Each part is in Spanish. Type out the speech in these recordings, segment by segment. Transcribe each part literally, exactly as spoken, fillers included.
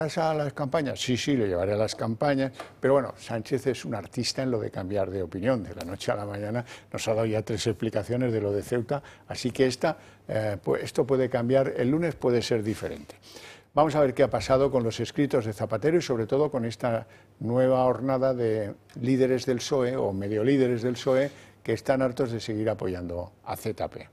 ¿Vas a las campañas? Sí, sí, le llevaré a las campañas, pero bueno, Sánchez es un artista en lo de cambiar de opinión, de la noche a la mañana nos ha dado ya tres explicaciones de lo de Ceuta, así que esta, eh, pues esto puede cambiar, el lunes puede ser diferente. Vamos a ver qué ha pasado con los escritos de Zapatero y sobre todo con esta nueva hornada de líderes del P S O E o medio líderes del P S O E que están hartos de seguir apoyando a Z P.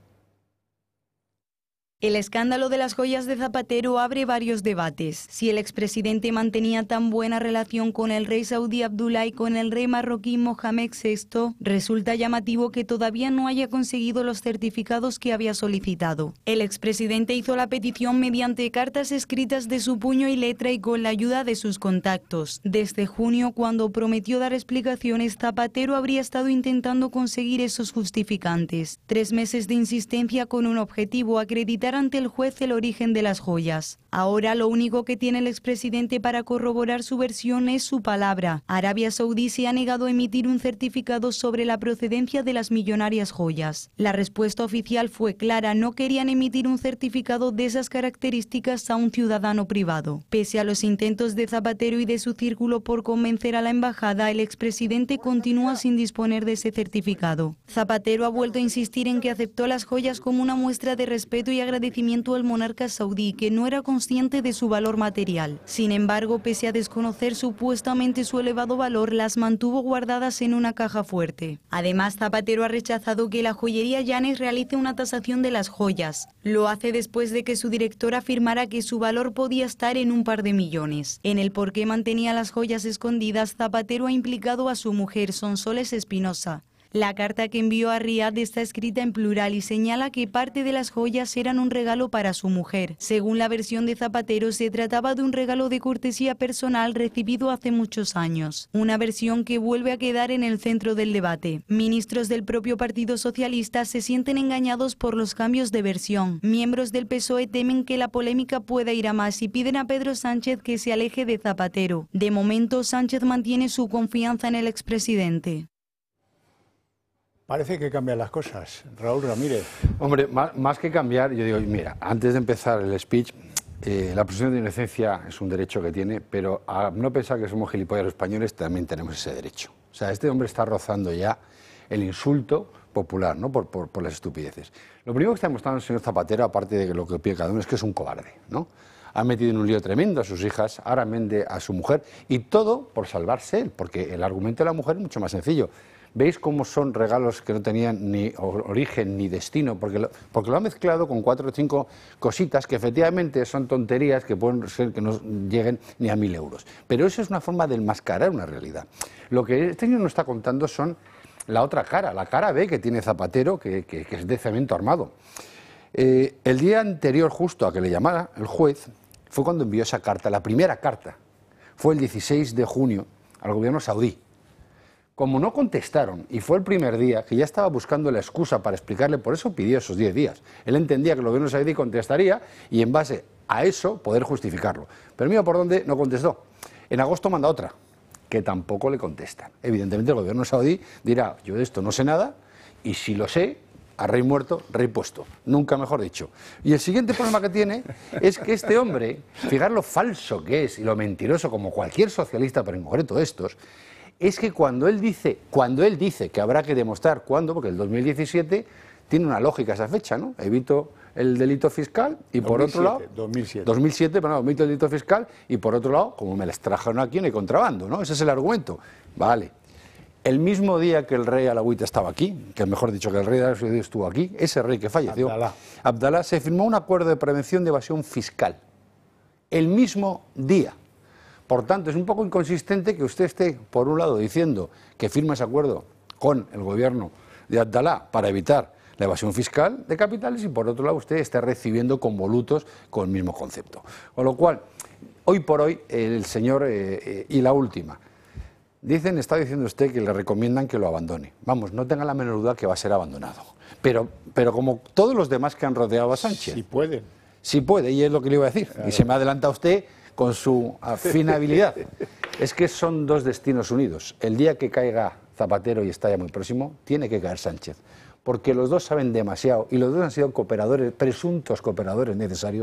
El escándalo de las joyas de Zapatero abre varios debates. Si el expresidente mantenía tan buena relación con el rey saudí Abdullah y con el rey marroquí Mohamed sexto, resulta llamativo que todavía no haya conseguido los certificados que había solicitado. El expresidente hizo la petición mediante cartas escritas de su puño y letra y con la ayuda de sus contactos. Desde junio, cuando prometió dar explicaciones, Zapatero habría estado intentando conseguir esos justificantes. Tres meses de insistencia con un objetivo: acreditar ante el juez el origen de las joyas. Ahora lo único que tiene el expresidente para corroborar su versión es su palabra. Arabia Saudí se ha negado a emitir un certificado sobre la procedencia de las millonarias joyas. La respuesta oficial fue clara: no querían emitir un certificado de esas características a un ciudadano privado. Pese a los intentos de Zapatero y de su círculo por convencer a la embajada, el expresidente continúa sin disponer de ese certificado. Zapatero ha vuelto a insistir en que aceptó las joyas como una muestra de respeto y agradecimiento agradecimiento al monarca saudí, que no era consciente de su valor material. Sin embargo, pese a desconocer supuestamente su elevado valor, las mantuvo guardadas en una caja fuerte. Además, Zapatero ha rechazado que la joyería Llanes realice una tasación de las joyas. Lo hace después de que su director afirmara que su valor podía estar en un par de millones. En el por qué mantenía las joyas escondidas, Zapatero ha implicado a su mujer, Sonsoles Espinosa. La carta que envió a Riad está escrita en plural y señala que parte de las joyas eran un regalo para su mujer. Según la versión de Zapatero, se trataba de un regalo de cortesía personal recibido hace muchos años. Una versión que vuelve a quedar en el centro del debate. Ministros del propio Partido Socialista se sienten engañados por los cambios de versión. Miembros del P S O E temen que la polémica pueda ir a más y piden a Pedro Sánchez que se aleje de Zapatero. De momento, Sánchez mantiene su confianza en el expresidente. Parece que cambian las cosas. Raúl Ramírez. Hombre, más, más que cambiar, yo digo, mira, antes de empezar el speech, eh, la presunción de inocencia es un derecho que tiene, pero a no pensar que somos gilipollas los españoles, también tenemos ese derecho. O sea, este hombre está rozando ya el insulto popular, ¿no? Por, por, por las estupideces. Lo primero que está demostrando el señor Zapatero, aparte de que lo que pide cada uno, es que es un cobarde, ¿no? Ha metido en un lío tremendo a sus hijas, ahora mende a su mujer, y todo por salvarse él, porque el argumento de la mujer es mucho más sencillo. ¿Veis cómo son regalos que no tenían ni origen ni destino? Porque lo, porque lo ha mezclado con cuatro o cinco cositas que efectivamente son tonterías que pueden ser que no lleguen ni a mil euros. Pero eso es una forma de enmascarar una realidad. Lo que este señor nos está contando son la otra cara, la cara B que tiene Zapatero, que, que, que es de cemento armado. Eh, el día anterior justo a que le llamara el juez fue cuando envió esa carta, la primera carta. Fue el dieciséis de junio al gobierno saudí. Como no contestaron, y fue el primer día que ya estaba buscando la excusa para explicarle, por eso pidió esos diez días. Él entendía que el gobierno saudí contestaría y en base a eso poder justificarlo. Pero mira por dónde no contestó. En agosto manda otra, que tampoco le contestan. Evidentemente el gobierno saudí dirá, yo de esto no sé nada, y si lo sé, a rey muerto, rey puesto. Nunca mejor dicho. Y el siguiente problema que tiene es que este hombre, fijar lo falso que es y lo mentiroso como cualquier socialista, pero en concreto estos, es que cuando él dice, cuando él dice que habrá que demostrar cuándo, porque el dos mil diecisiete tiene una lógica esa fecha, ¿no? Evito el delito fiscal y por otro lado... dos mil siete. dos mil siete, pero no, evito el delito fiscal y por otro lado, como me las trajeron aquí, no hay contrabando, ¿no? Ese es el argumento. Vale. El mismo día que el rey alawita estaba aquí, que mejor dicho que el rey alawita estuvo aquí, ese rey que falleció, Abdalá. Abdalá, se firmó un acuerdo de prevención de evasión fiscal. El mismo día. Por tanto, es un poco inconsistente que usted esté, por un lado, diciendo que firma ese acuerdo con el gobierno de Abdalá para evitar la evasión fiscal de capitales y, por otro lado, usted esté recibiendo convolutos con el mismo concepto. Con lo cual, hoy por hoy, el señor... Eh, eh, y la última. Dicen, está diciendo usted que le recomiendan que lo abandone. Vamos, no tenga la menor duda que va a ser abandonado. Pero, pero como todos los demás que han rodeado a Sánchez. Si pueden. Si puede, y es lo que le iba a decir. Claro. Y se me adelanta usted con su fina habilidad. Es que son dos destinos unidos. El día que caiga Zapatero y está ya muy próximo, tiene que caer Sánchez. Porque los dos saben demasiado y los dos han sido cooperadores, presuntos cooperadores necesarios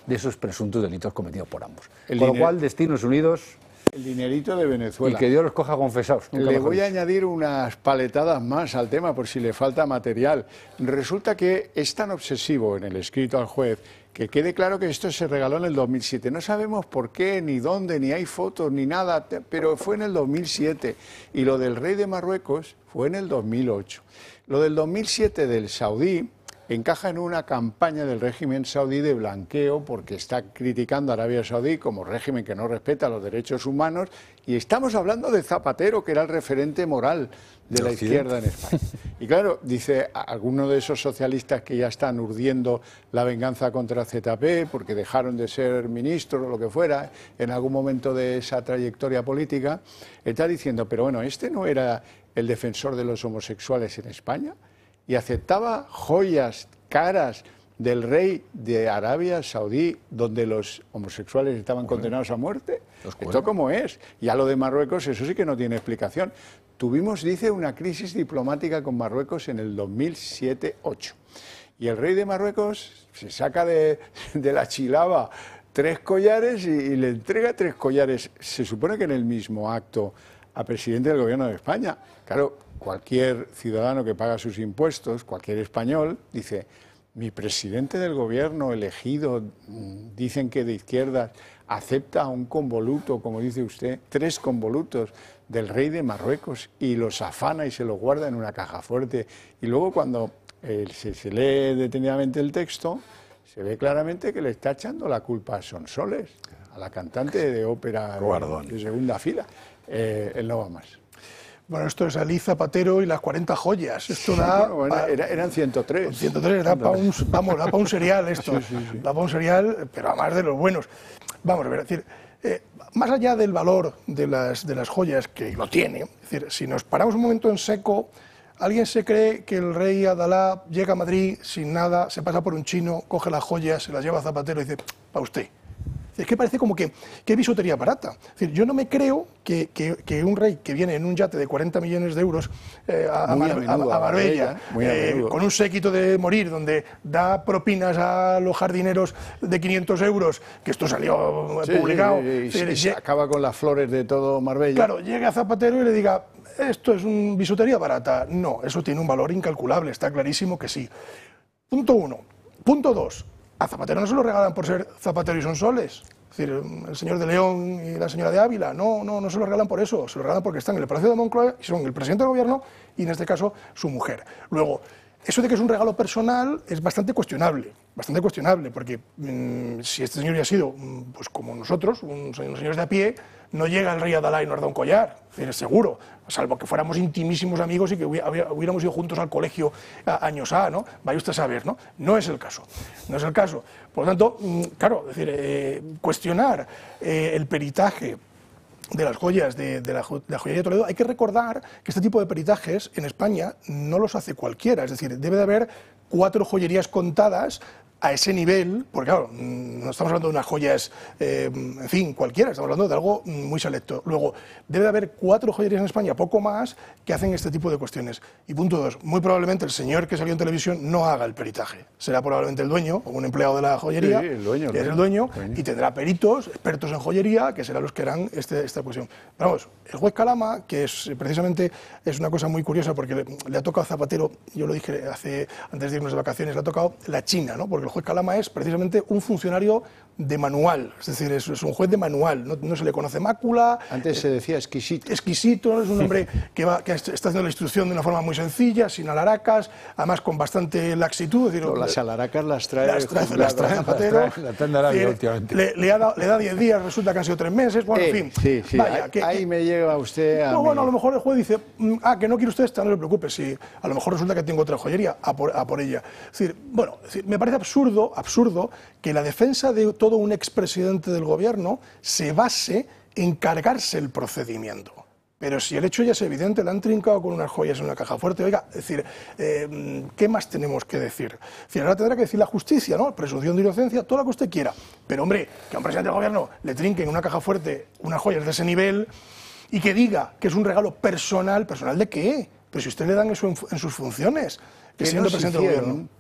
de esos presuntos delitos cometidos por ambos. El Con lo dinero... cual, destinos unidos... El dinerito de Venezuela. Y que Dios los coja confesados. Le voy a añadir unas paletadas más al tema por si le falta material. Resulta que es tan obsesivo en el escrito al juez que quede claro que esto se regaló en el dos mil siete. No sabemos por qué, ni dónde, ni hay fotos, ni nada, pero fue en el dos mil siete. Y lo del rey de Marruecos fue en el dos mil ocho. Lo del dos mil siete del saudí encaja en una campaña del régimen saudí de blanqueo porque está criticando a Arabia Saudí como régimen que no respeta los derechos humanos, y estamos hablando de Zapatero, que era el referente moral de la izquierda en España. Y claro, dice alguno de esos socialistas que ya están urdiendo la venganza contra Z P porque dejaron de ser ministros o lo que fuera en algún momento de esa trayectoria política, está diciendo, pero bueno, ¿este no era el defensor de los homosexuales en España? Y aceptaba joyas caras del rey de Arabia Saudí, donde los homosexuales estaban bueno, condenados a muerte. ¿Esto cómo es? Y a lo de Marruecos, eso sí que no tiene explicación. Tuvimos, dice, una crisis diplomática con Marruecos en el dos mil siete ocho. Y el rey de Marruecos se saca de, de la chilaba tres collares y, y le entrega tres collares, se supone que en el mismo acto, al presidente del gobierno de España. Claro, cualquier ciudadano que paga sus impuestos, cualquier español, dice, mi presidente del gobierno elegido, dicen que de izquierdas, acepta un convoluto, como dice usted, tres convolutos del rey de Marruecos y los afana y se los guarda en una caja fuerte. Y luego cuando eh, se, se lee detenidamente el texto, se ve claramente que le está echando la culpa a Sonsoles, a la cantante de ópera de, de segunda fila. Eh, él no va más. Bueno, esto es Ali Zapatero y las cuarenta joyas. Esto da... Bueno, bueno, pa, era, eran ciento tres. ciento tres, da para un, vamos, da pa un serial esto. Sí, sí, sí. Da para un serial, pero además de los buenos. Vamos a ver, es decir, eh, más allá del valor de las, de las joyas, que lo tiene, es decir, si nos paramos un momento en seco, alguien se cree que el rey Abdalá llega a Madrid sin nada, se pasa por un chino, coge las joyas, se las lleva a Zapatero y dice, para usted. Es que parece como que, que bisutería barata. Es decir, yo no me creo que, que, que un rey que viene en un yate de cuarenta millones de euros eh, a, a, Mar, a, menudo, a Marbella, a eh, con un séquito de morir, donde da propinas a los jardineros de quinientos euros, que esto salió sí, publicado. Y, y, y, y se acaba con las flores de todo Marbella. Claro, llega Zapatero y le diga, esto es un bisutería barata. No, eso tiene un valor incalculable, está clarísimo que sí. Punto uno. Punto dos. A Zapatero no se lo regalan por ser Zapatero y Sonsoles. Es decir, el señor de León y la señora de Ávila, no, no, no se lo regalan por eso, se lo regalan porque están en el Palacio de Moncloa y son el presidente del gobierno y en este caso su mujer. Luego, eso de que es un regalo personal es bastante cuestionable, bastante cuestionable, porque mmm, si este señor ya ha sido, pues como nosotros, un, unos señores de a pie, no llega el rey Abdalá y nos da un collar, es decir, es seguro, salvo que fuéramos intimísimos amigos y que hubiéramos ido juntos al colegio a años A, ¿no? Vaya usted a saber, ¿no? No es el caso, no es el caso. Por lo tanto, claro, es decir, eh, cuestionar eh, el peritaje de las joyas de, de, la, de la joyería de Toledo, hay que recordar que este tipo de peritajes en España no los hace cualquiera, es decir, debe de haber cuatro joyerías contadas a ese nivel, porque claro, no estamos hablando de unas joyas, eh, en fin, cualquiera, estamos hablando de algo muy selecto. Luego, debe de haber cuatro joyerías en España, poco más, que hacen este tipo de cuestiones. Y punto dos, muy probablemente el señor que salió en televisión no haga el peritaje. Será probablemente el dueño, o un empleado de la joyería, sí, el dueño, que es el dueño, y tendrá peritos, expertos en joyería, que serán los que harán este, esta cuestión. Pero vamos, el juez Calama, que es precisamente es una cosa muy curiosa, porque le, le ha tocado a Zapatero, yo lo dije hace, antes de irnos de vacaciones, le ha tocado la China, ¿no? Porque el juez Calama es precisamente un funcionario de manual, es decir, es, es un juez de manual, no, no se le conoce mácula. Antes se decía exquisito. Exquisito, ¿no? Es un hombre que, va, que está haciendo la instrucción de una forma muy sencilla, sin alaracas, además con bastante laxitud. Es decir, no, las alaracas las trae, las trae, las trae Zapatero. Las trae, las trae de Arabia últimamente. Le, le, ha dado, le da diez días, resulta que han sido tres meses, bueno, eh, en fin. Sí, sí, vaya, ahí, que, ahí me llega usted a no, mí. Bueno, a lo mejor el juez dice, ah, que no quiere usted esta, no se preocupe, si a lo mejor resulta que tengo otra joyería, a por, a por ella. Es decir, bueno, es decir, me parece absurdo, absurdo que la defensa de todo un expresidente del gobierno se base en cargarse el procedimiento. Pero si el hecho ya es evidente, le han trincado con unas joyas en una caja fuerte, oiga, es decir, eh, ¿qué más tenemos que decir? Es decir, ahora tendrá que decir la justicia, ¿no? Presunción de inocencia, todo lo que usted quiera. Pero, hombre, que a un presidente del gobierno le trinquen en una caja fuerte unas joyas de ese nivel y que diga que es un regalo personal, ¿personal de qué? Pero si usted le dan eso en, en sus funciones, que siendo presidente del gobierno.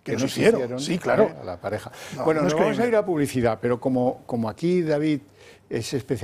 que nos hicieron, sí, claro. ¿eh? A la pareja. No, bueno, no nos es vamos a creíble. ir a publicidad, pero como, como aquí David es especialista